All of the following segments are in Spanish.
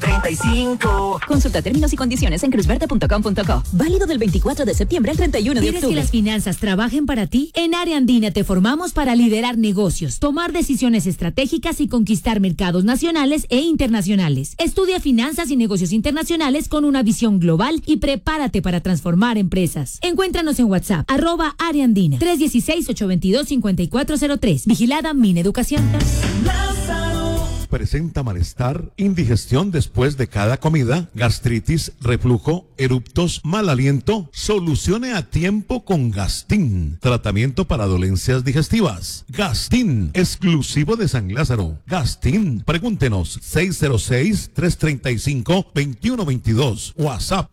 35. Consulta términos y condiciones en cruzverde.com.co. Válido del 24 de septiembre al 31 de octubre. ¿Quieres que las finanzas trabajen para ti? En Área Andina te formamos para liderar negocios, tomar decisiones estratégicas y conquistar mercados nacionales e internacionales. Estudia finanzas y negocios internacionales con una visión global y prepárate para transformar empresas. Encuéntranos en WhatsApp, @Área Andina, 316-822-5403. Vigilada Mineducación. Presenta malestar, indigestión después de cada comida, gastritis, reflujo, eruptos, mal aliento. Solucione a tiempo con Gastin. Tratamiento para dolencias digestivas. Gastin, exclusivo de San Lázaro. Gastin, pregúntenos 606-335-2122. WhatsApp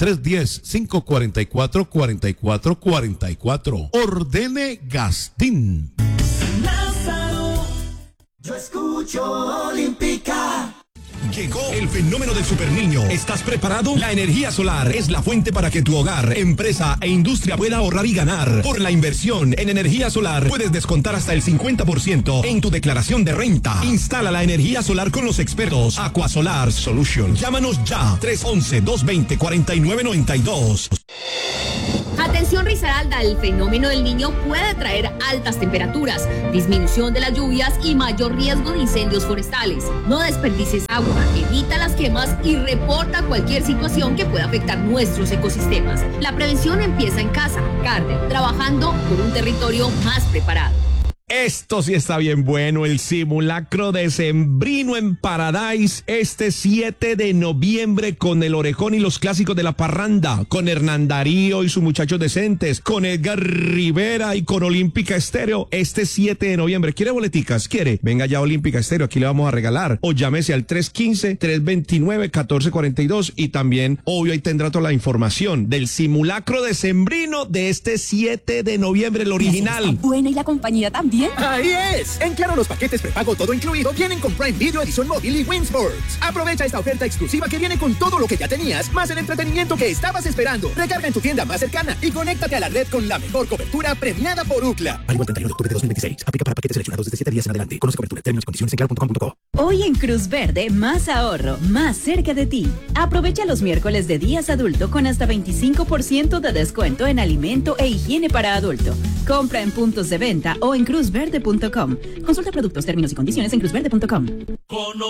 310-544-4444. Ordene Gastin. Yo escucho Olímpica. Llegó el fenómeno del superniño. ¿Estás preparado? La energía solar es la fuente para que tu hogar, empresa e industria pueda ahorrar y ganar. Por la inversión en energía solar puedes descontar hasta el 50% en tu declaración de renta. Instala la energía solar con los expertos Aquasolar Solution. Llámanos ya, 311-220-4992. Atención Risaralda, el fenómeno del Niño puede traer altas temperaturas, disminución de las lluvias y mayor riesgo de incendios forestales. No desperdicies agua, evita las quemas y reporta cualquier situación que pueda afectar nuestros ecosistemas. La prevención empieza en casa. Carter, trabajando por un territorio más preparado. Esto sí está bien bueno, el simulacro decembrino en Paradise este 7 de noviembre con el Orejón y los clásicos de la parranda, con Hernán Darío y sus muchachos decentes, con Edgar Rivera y con Olímpica Estéreo este 7 de noviembre. ¿Quiere boleticas? ¿Quiere? Venga ya a Olímpica Estéreo, aquí le vamos a regalar. O llámese al 315-329-1442 y también, obvio, ahí tendrá toda la información del simulacro decembrino de este 7 de noviembre, el original. Buena, y la compañía también. ¡Ahí es! En Claro, los paquetes prepago todo incluido vienen con Prime Video Edición Móvil y Win Sports. Aprovecha esta oferta exclusiva que viene con todo lo que ya tenías, más el entretenimiento que estabas esperando. Recarga en tu tienda más cercana y conéctate a la red con la mejor cobertura premiada por UCLA. Válido el 31 de octubre de 2026. Aplica para paquetes seleccionados desde 7 días en adelante. Conoce cobertura, términos y condiciones en claro.com.co. Hoy en Cruz Verde, más ahorro, más cerca de ti. Aprovecha los miércoles de días adulto con hasta 25% de descuento en alimento e higiene para adulto. Compra en puntos de venta o en cruzverde.com. Consulta productos, términos y condiciones en cruzverde.com.